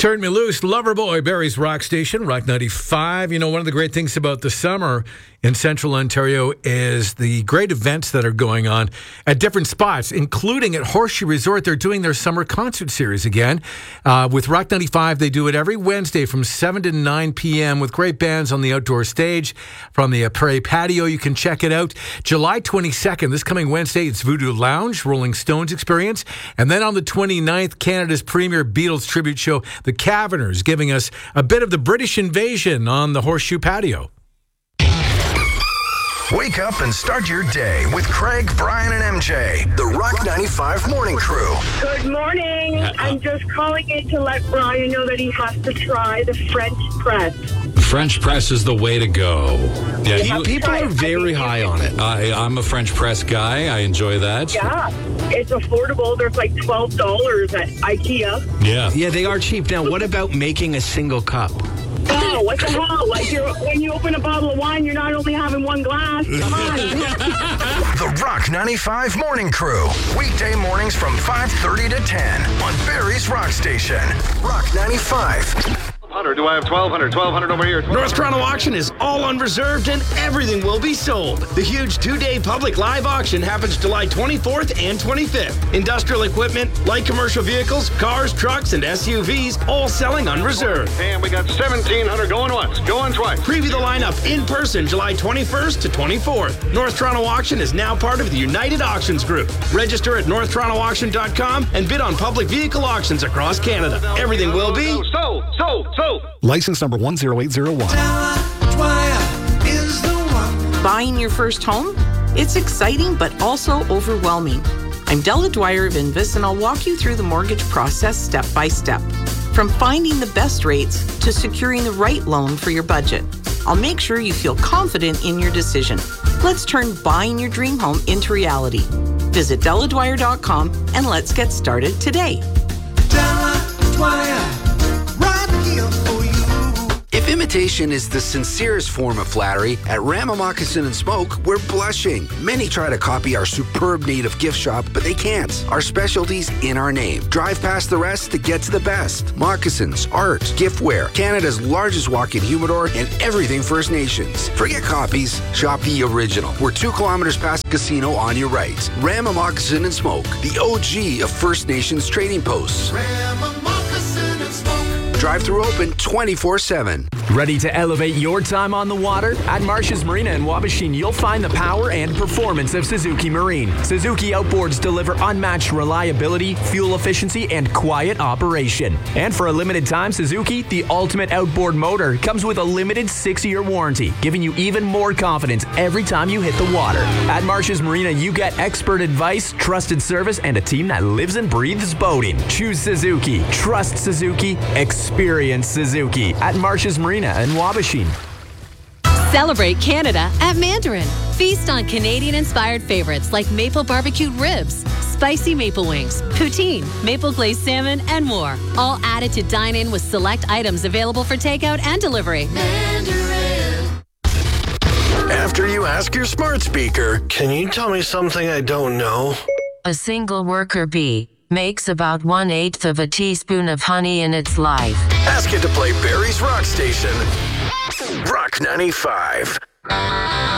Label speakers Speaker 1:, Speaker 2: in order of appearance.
Speaker 1: Turn Me Loose, Loverboy, Barry's Rock Station, Rock 95. You know, one of the great things about the summer in Central Ontario is the great events that are going on at different spots, including at Horseshoe Resort. They're doing their summer concert series again. With Rock 95, they do it every Wednesday from 7 to 9 p.m. with great bands on the outdoor stage. From the Prairie Patio, you can check it out. July 22nd, this coming Wednesday, it's Voodoo Lounge, Rolling Stones Experience. And then on the 29th, Canada's premier Beatles tribute show, The Caverners, giving us a bit of the British invasion on the Horseshoe Patio.
Speaker 2: Wake up and start your day with Craig, Brian, and MJ, the Rock 95 Morning Crew.
Speaker 3: Good morning. I'm just calling in to let Brian know that he has to try the French press.
Speaker 4: French press is the way to go.
Speaker 5: Yeah, people are very high on it.
Speaker 4: I'm a French press guy. I enjoy that.
Speaker 3: Yeah, it's affordable. There's like $12 at IKEA.
Speaker 4: Yeah.
Speaker 5: Yeah, they are cheap. Now, what about making a single cup?
Speaker 3: Oh, what the hell? Like when you open a bottle of wine, you're not only having one glass. Come on.
Speaker 2: The Rock 95 Morning Crew. Weekday mornings from 5:30 to 10 on Barry's Rock Station. Rock 95.
Speaker 6: Do I have 1,200? 1,200 over here.
Speaker 5: North Toronto Auction is all unreserved and everything will be sold. The huge two-day public live auction happens July 24th and 25th. Industrial equipment, light commercial vehicles, cars, trucks, and SUVs, all selling unreserved.
Speaker 6: And we got 1,700 going once, going twice.
Speaker 5: Preview the lineup in person July 21st to 24th. North Toronto Auction is now part of the United Auctions Group. Register at northtorontoauction.com and bid on public vehicle auctions across Canada. Everything will be
Speaker 6: sold.
Speaker 7: License number 10801.
Speaker 8: Buying your first home? It's exciting, but also overwhelming. I'm Della Dwyer of Invis, and I'll walk you through the mortgage process step by step. From finding the best rates to securing the right loan for your budget. I'll make sure you feel confident in your decision. Let's turn buying your dream home into reality. Visit DellaDwyer.com and let's get started today.
Speaker 9: Della Dwyer.
Speaker 10: If imitation is the sincerest form of flattery, at Rama Moccasin and Smoke, we're blushing. Many try to copy our superb native gift shop, but they can't. Our specialty's in our name. Drive past the rest to get to the best. Moccasins, art, giftware, Canada's largest walk-in humidor, and everything First Nations. Forget copies, shop the original. We're 2 kilometers past the casino on your right. Rama Moccasin and Smoke, the OG of First Nations trading posts.
Speaker 9: Rama Moccasin and Smoke.
Speaker 10: Drive-through open 24/7.
Speaker 11: Ready to elevate your time on the water? At Marsh's Marina in Wabashin, you'll find the power and performance of Suzuki Marine. Suzuki outboards deliver unmatched reliability, fuel efficiency, and quiet operation. And for a limited time, Suzuki, the ultimate outboard motor, comes with a limited 6-year warranty, giving you even more confidence every time you hit the water. At Marsh's Marina, you get expert advice, trusted service, and a team that lives and breathes boating. Choose Suzuki. Trust Suzuki. Experience Suzuki at Marsh's Marina in Wabashin.
Speaker 12: Celebrate Canada at Mandarin. Feast on Canadian-inspired favorites like maple barbecued ribs, spicy maple wings, poutine, maple glazed salmon, and more. All added to dine in with select items available for takeout and delivery.
Speaker 9: Mandarin.
Speaker 2: After you ask your smart speaker,
Speaker 13: can you tell me something I don't know?
Speaker 14: A single worker bee makes about 1/8 of a teaspoon of honey in its life.
Speaker 2: Ask it to play Barry's Rock Station. Rock 95.